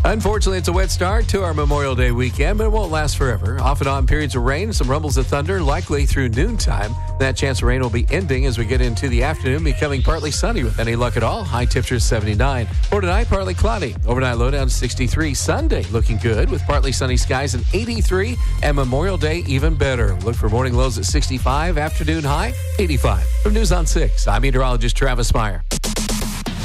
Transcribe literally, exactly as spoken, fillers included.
Unfortunately, it's a wet start to our Memorial Day weekend, but it won't last forever. Off and on periods of rain, some rumbles of thunder, likely through noontime. That chance of rain will be ending as we get into the afternoon, becoming partly sunny with any luck at all. High temperature seventy-nine. For tonight, partly cloudy. Overnight low down to sixty-three. Sunday looking good with partly sunny skies at eighty-three. And Memorial Day even better. Look for morning lows at sixty-five. Afternoon high, eighty-five. From News on six, I'm meteorologist Travis Meyer.